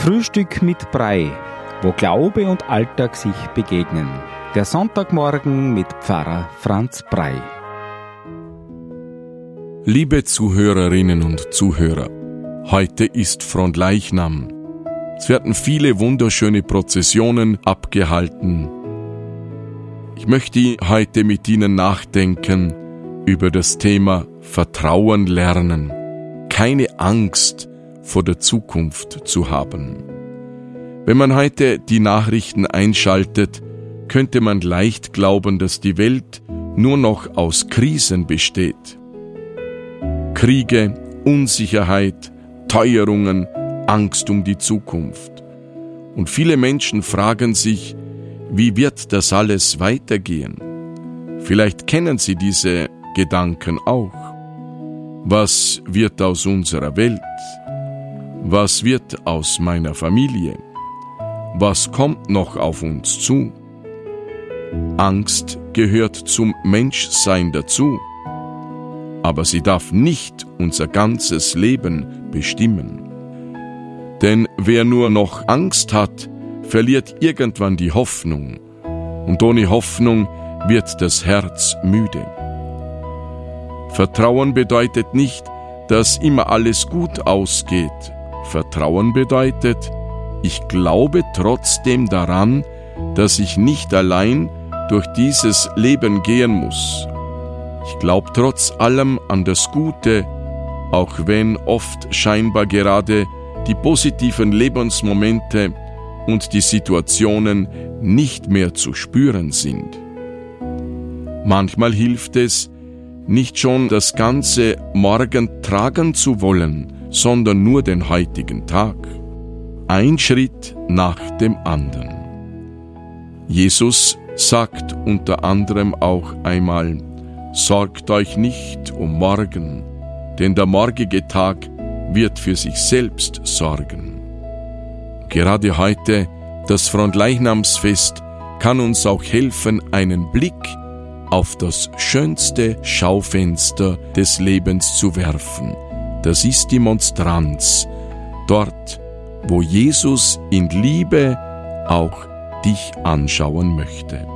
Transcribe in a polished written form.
Frühstück mit Brei, wo Glaube und Alltag sich begegnen. Der Sonntagmorgen mit Pfarrer Franz Brei. Liebe Zuhörerinnen und Zuhörer, heute ist Fronleichnam. Es werden viele wunderschöne Prozessionen abgehalten. Ich möchte heute mit Ihnen nachdenken über das Thema Vertrauen lernen, keine Angst vor der Zukunft zu haben. Wenn man heute die Nachrichten einschaltet, könnte man leicht glauben, dass die Welt nur noch aus Krisen besteht. Kriege, Unsicherheit, Teuerungen, Angst um die Zukunft. Und viele Menschen fragen sich, wie wird das alles weitergehen? Vielleicht kennen Sie diese Gedanken auch. Was wird aus unserer Welt? Was wird aus meiner Familie? Was kommt noch auf uns zu? Angst gehört zum Menschsein dazu, aber sie darf nicht unser ganzes Leben bestimmen. Denn wer nur noch Angst hat, verliert irgendwann die Hoffnung, und ohne Hoffnung wird das Herz müde. Vertrauen bedeutet nicht, dass immer alles gut ausgeht. Vertrauen bedeutet, ich glaube trotzdem daran, dass ich nicht allein durch dieses Leben gehen muss. Ich glaube trotz allem an das Gute, auch wenn oft scheinbar gerade die positiven Lebensmomente und die Situationen nicht mehr zu spüren sind. Manchmal hilft es, nicht schon das ganze Morgen tragen zu wollen, sondern nur den heutigen Tag. Ein Schritt nach dem anderen. Jesus sagt unter anderem auch einmal, sorgt euch nicht um morgen, denn der morgige Tag wird für sich selbst sorgen. Gerade heute, das Fronleichnamsfest, kann uns auch helfen, einen Blick auf das schönste Schaufenster des Lebens zu werfen. Das ist die Monstranz, dort, wo Jesus in Liebe auch dich anschauen möchte.